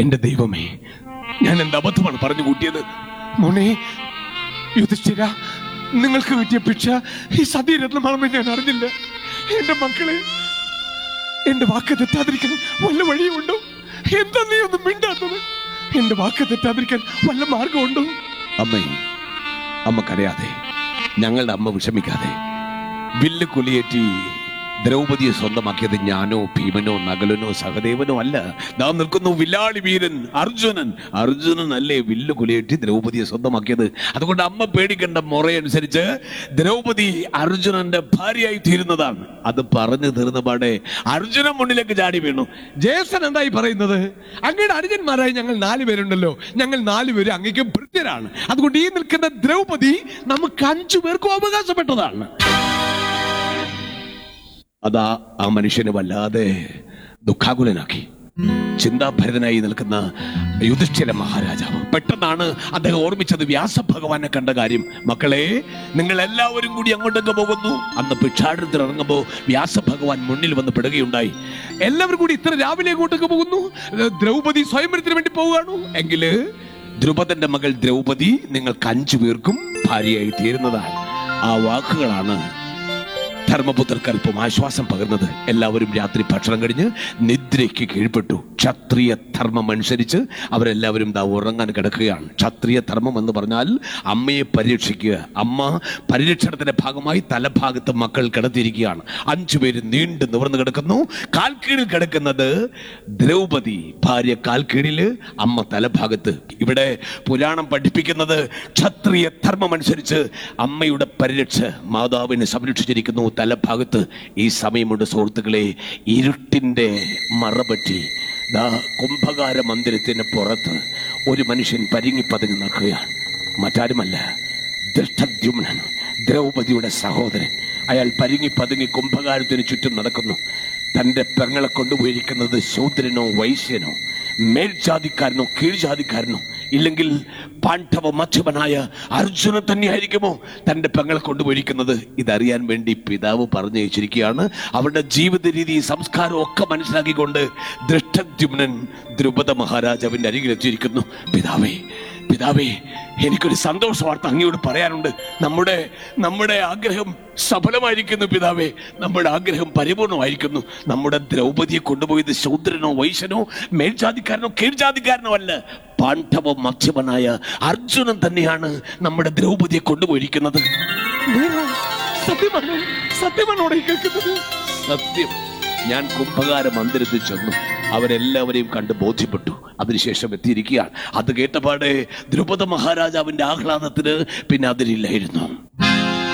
എന്റെ ദൈവമേ, ഞാൻ എന്ത് അബദ്ധമാണ് പറഞ്ഞു കൂട്ടിയത്. മോനെ യുധിഷ്ഠിര, നിങ്ങൾക്ക് കിട്ടിയ ഭിക്ഷ ഈ സതീരത്നമാണെന്ന് ഞാൻ അറിഞ്ഞില്ല. എന്റെ മക്കളെ, എന്റെ വാക്ക് തെറ്റാതിരിക്കാൻ വല്ല വഴിയുണ്ടോ? എന്താ നീ ഒന്നും മിണ്ടാത്തത്? എന്റെ വാക്ക് തെറ്റാതിരിക്കാൻ വല്ല മാർഗമുണ്ടോ? അമ്മ കരയാതെ, ഞങ്ങളുടെ അമ്മ വിഷമിക്കാതെ. വില്ല് കുലിയേറ്റി ദ്രൗപതിയെ സ്വന്തമാക്കിയത് ഞാനോ ഭീമനോ നകുലനോ സഹദേവനോ അല്ല. നാം നിൽക്കുന്നു വില്ലാളി വീരൻ അർജുനൻ അല്ലേ വില്ല് കുലിയേറ്റി ദ്രൗപതിയെ സ്വന്തമാക്കിയത്. അതുകൊണ്ട് അമ്മ പേടിക്കേണ്ട. മുറയനുസരിച്ച് ദ്രൗപതി അർജുനന്റെ ഭാര്യയായി തീരുന്നതാണ്. അത് പറഞ്ഞു തീർന്നപാടെ അർജുനൻ മുന്നിലേക്ക് ചാടി വീണു. ജേസൻ എന്തായി പറയുന്നത്? അങ്ങയുടെ അനുജന്മാരായി ഞങ്ങൾ 4 പേരുണ്ടല്ലോ, ഞങ്ങൾ 4 പേര് അങ്ങേക്ക് ഭൃത്യരാണ്. അതുകൊണ്ട് ഈ നിൽക്കുന്ന ദ്രൗപതി നമുക്ക് 5 പേർക്കും അവകാശപ്പെട്ടതാണ്. അതാ ആ മനുഷ്യനെ വല്ലാതെ ദുഃഖാകുലനാക്കി. ചിന്താഭരിതനായി നിൽക്കുന്ന യുധിഷ്ഠിര മഹാരാജാവ് പെട്ടെന്നാണ് അദ്ദേഹം ഓർമ്മിച്ചത് വ്യാസഭഗവാനെ കണ്ട കാര്യം. മക്കളെ, നിങ്ങൾ എല്ലാവരും കൂടി അങ്ങോട്ടൊക്കെ പോകുന്നു. അന്ന് ഭിക്ഷാടനത്തിൽ ഇറങ്ങുമ്പോൾ വ്യാസഭഗവാൻ മുന്നിൽ വന്ന് പെടുകയുണ്ടായി. എല്ലാവരും കൂടി ഇത്ര രാവിലെ അങ്ങോട്ടൊക്കെ പോകുന്നു. ദ്രൗപദി സ്വയംവരത്തിന് വേണ്ടി പോവുകയാണു. എങ്കില് ദ്രുപദന്റെ മകൾ ദ്രൗപദി നിങ്ങൾക്ക് 5 പേർക്കും ഭാര്യയായി തീരുന്നതാണ്. ആ വാക്കുകളാണ് ധർമ്മപുത്രർക്ക് അല്പം ആശ്വാസം പകർന്നത്. എല്ലാവരും രാത്രി ഭക്ഷണം കഴിഞ്ഞ് നിദ്രയ്ക്ക് കീഴ്പ്പെട്ടു. ക്ഷത്രിയ ധർമ്മം അനുസരിച്ച് അവരെല്ലാവരും ഉറങ്ങാൻ കിടക്കുകയാണ്. ക്ഷത്രിയ ധർമ്മം എന്ന് പറഞ്ഞാൽ അമ്മയെ പരിരക്ഷിക്കുക. അമ്മ പരിരക്ഷണത്തിന്റെ ഭാഗമായി തലഭാഗത്ത് മക്കൾ കിടത്തിയിരിക്കുകയാണ്. 5 പേര് നീണ്ടു നിവർന്നു കിടക്കുന്നു. കാൽക്കീഴിൽ കിടക്കുന്നത് ദ്രൗപദി, ഭാര്യ കാൽക്കീഴില്, അമ്മ തലഭാഗത്ത്. ഇവിടെ പുരാണം പഠിപ്പിക്കുന്നത് ക്ഷത്രിയ ധർമ്മം അനുസരിച്ച് അമ്മയുടെ പരിരക്ഷ മാതാവിനെ സംരക്ഷിച്ചിരിക്കുന്നു തലഭാഗത്ത്. ഈ സമയമുണ്ട് സുഹൃത്തുക്കളെ, ഇരുട്ടിന്റെ മറപറ്റി കുംഭകാര മന്ദിരത്തിന് പുറത്ത് ഒരു മനുഷ്യൻ പരിങ്ങിപ്പതിഞ്ഞ് നിൽക്കുകയാണ്. മറ്റാരുമല്ല, ദൃഷ്ടദ്യുമ്നൻ, ദ്രൗപദിയുടെ സഹോദരൻ. അയാൾ പരിങ്ങിപ്പതുങ്ങി കുംഭകാരത്തിന് ചുറ്റും നടക്കുന്നു. തൻ്റെ പെങ്ങളെ കൊണ്ടുപോയിരിക്കുന്നത് ശൂദ്രനോ വൈശ്യനോ മേൽജാതിക്കാരനോ കീഴ്ജാതിക്കാരനോ ഇല്ലെങ്കിൽ പാണ്ഡവ മധ്യമനായ അർജുനൻ തന്നെയായിരിക്കുമോ തൻ്റെ പെങ്ങളെ കൊണ്ടുപോയിരിക്കുന്നത്? ഇതറിയാൻ വേണ്ടി പിതാവ് പറഞ്ഞു വെച്ചിരിക്കുകയാണ്. അവരുടെ ജീവിത രീതി സംസ്കാരം ഒക്കെ മനസ്സിലാക്കിക്കൊണ്ട് ദൃഷ്ടദ്യുമ്നൻ ദ്രുപദ മഹാരാജാവിൻ്റെ അരികിലെത്തിയിരിക്കുന്നു. പിതാവേ, എനിക്കൊരു സന്തോഷ വാർത്ത അങ്ങയോട് പറയാനുണ്ട്. നമ്മുടെ ആഗ്രഹം സഫലമായിരിക്കുന്നു പിതാവേ. നമ്മുടെ ആഗ്രഹം പരിപൂർണമായിരിക്കുന്നു. നമ്മുടെ ദ്രൗപദിയെ കൊണ്ടുപോയത് ശൂദ്രനോ വൈശ്യനോ മേൽജാതിക്കാരനോ കീഴ്ജാതിക്കാരനോ അല്ല, പാണ്ഡവ മധ്യമനായ അർജുനൻ തന്നെയാണ് നമ്മുടെ ദ്രൗപദിയെ കൊണ്ടുപോയിരിക്കുന്നത്. സത്യമാണോടെ കേൾക്കുന്നത്? സത്യം. ഞാൻ കുംഭകാര മന്ദിരത്തിൽ ചെന്നു. അവരെല്ലാവരെയും കണ്ട് ബോധ്യപ്പെട്ടു. അതിനുശേഷം എത്തിയിരിക്കുകയാണ്. അത് കേട്ടപാടെ ദ്രുപദ മഹാരാജാവിന്റെ ആഹ്ലാദത്തിന് പിന്നെ അതിരില്ലായിരുന്നു.